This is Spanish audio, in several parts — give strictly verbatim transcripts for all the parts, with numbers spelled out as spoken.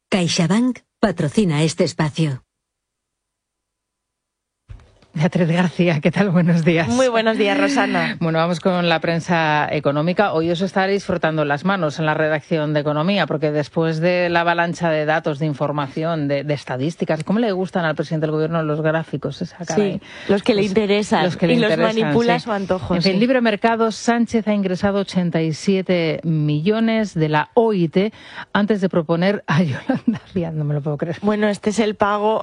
CaixaBank patrocina este espacio. Beatriz García, ¿qué tal? Buenos días. Muy buenos días, Rosana. Bueno, vamos con la prensa económica. Hoy os estaréis frotando las manos en la redacción de Economía, porque después de la avalancha de datos, de información, de, de estadísticas, ¿cómo le gustan al presidente del gobierno los gráficos? Esa cara sí, ahí? los que le interesan los que le y interesan, los manipula sí. a su antojo. En fin, sí. libre mercado, Sánchez ha ingresado ochenta y siete millones de la O I T antes de proponer a Yolanda Díaz. No me lo puedo creer. Bueno, este es el pago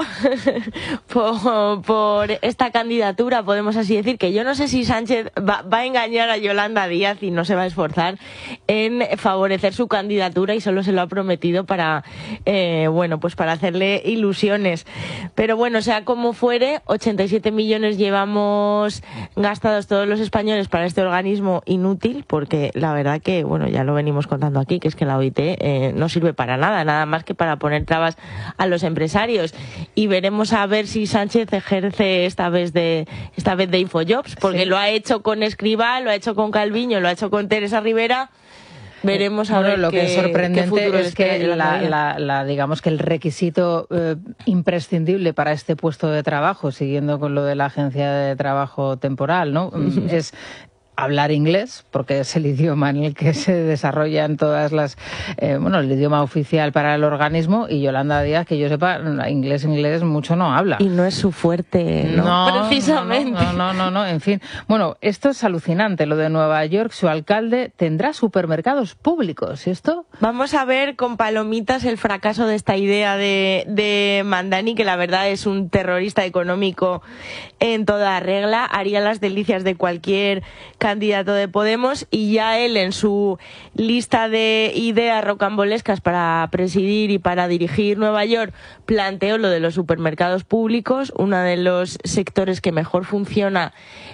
por, por esta candidatura, podemos así decir, que yo no sé si Sánchez va, va a engañar a Yolanda Díaz y no se va a esforzar en favorecer su candidatura y solo se lo ha prometido para, eh, bueno, pues para hacerle ilusiones. Pero bueno, sea como fuere, ochenta y siete millones llevamos gastados todos los españoles para este organismo inútil, porque la verdad que, bueno, ya lo venimos contando aquí, que es que la O I T eh, no sirve para nada, nada más que para poner trabas a los empresarios. Y veremos a ver si Sánchez ejerce esta vez de esta vez de Infojobs, porque sí. Lo ha hecho con Escrivá, lo ha hecho con Calviño, lo ha hecho con Teresa Rivera. Veremos a bueno, ver lo qué, que es sorprendente qué es que la, la, la, digamos que el requisito eh, imprescindible para este puesto de trabajo, siguiendo con lo de la agencia de trabajo temporal, ¿no? es hablar inglés, porque es el idioma en el que se desarrollan todas las, eh, bueno, el idioma oficial para el organismo, y Yolanda Díaz, que yo sepa, inglés, inglés mucho no habla. Y no es su fuerte, ¿no? No, precisamente. No, no, no, no, en fin. Bueno, esto es alucinante, lo de Nueva York, su alcalde tendrá supermercados públicos, ¿y esto? Vamos a ver con palomitas el fracaso de esta idea de, de Mandani, que la verdad es un terrorista económico en toda regla, haría las delicias de cualquier candidato de Podemos, y ya él en su lista de ideas rocambolescas para presidir y para dirigir Nueva York planteó lo de los supermercados públicos, uno de los sectores que mejor funciona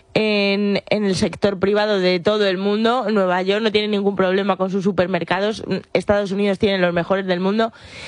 en, en el sector privado de todo el mundo. Nueva York no tiene ningún problema con sus supermercados, Estados Unidos tiene los mejores del mundo,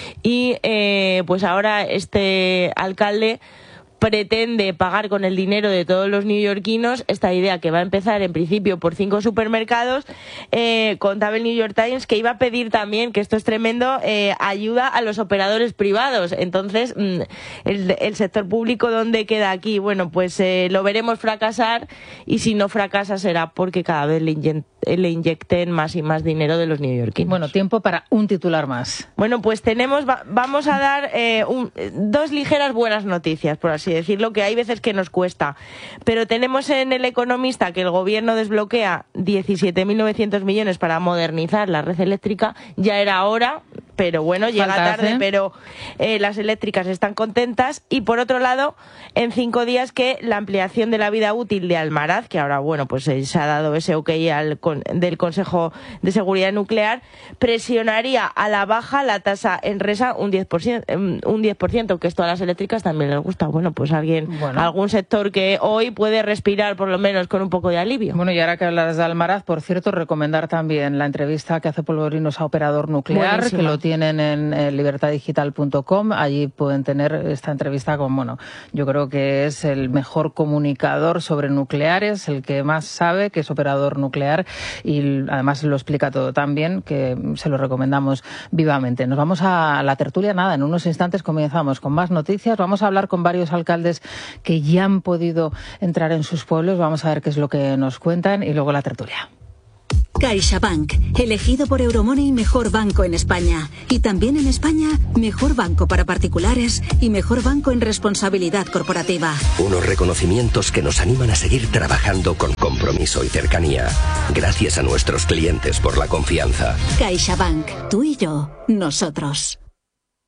y eh, pues ahora este alcalde pretende pagar con el dinero de todos los neoyorquinos esta idea, que va a empezar en principio por cinco supermercados. Eh, contaba el New York Times que iba a pedir también, que esto es tremendo, eh, ayuda a los operadores privados. Entonces, mmm, el, el sector público, ¿dónde queda aquí? Bueno, pues eh, lo veremos fracasar, y si no fracasa será porque cada vez le, inyecten, le inyecten más y más dinero de los neoyorquinos. Bueno, tiempo para un titular más. Bueno, pues tenemos, va, vamos a dar eh, un, dos ligeras buenas noticias, por así decirlo, que hay veces que nos cuesta. Pero tenemos en El Economista que el gobierno desbloquea diecisiete mil novecientos millones para modernizar la red eléctrica. Ya era hora, pero bueno, llega Falta, tarde, ¿eh? pero eh, las eléctricas están contentas. Y por otro lado, en cinco días que la ampliación de la vida útil de Almaraz, que ahora, bueno, pues eh, se ha dado ese ok al, con, del Consejo de Seguridad Nuclear, presionaría a la baja la tasa en Resa un diez por ciento, un diez por ciento, que esto a las eléctricas también les gusta. Bueno, pues alguien, bueno. algún sector que hoy puede respirar por lo menos con un poco de alivio. Bueno, y ahora que hablas de Almaraz, por cierto, recomendar también la entrevista que hace Polvorinos a Operador Nuclear, Buenísima. Que lo tienen en eh, libertad digital punto com. Allí pueden tener esta entrevista con, bueno, yo creo que es el mejor comunicador sobre nucleares, el que más sabe, que es operador nuclear, y además lo explica todo tan bien que se lo recomendamos vivamente. Nos vamos a la tertulia, nada, en unos instantes comenzamos con más noticias. Vamos a hablar con varios alcaldes que ya han podido entrar en sus pueblos. Vamos a ver qué es lo que nos cuentan, y luego la tertulia. CaixaBank, elegido por Euromoney mejor banco en España. Y también en España, mejor banco para particulares y mejor banco en responsabilidad corporativa. Unos reconocimientos que nos animan a seguir trabajando con compromiso y cercanía. Gracias a nuestros clientes por la confianza. CaixaBank, tú y yo, nosotros.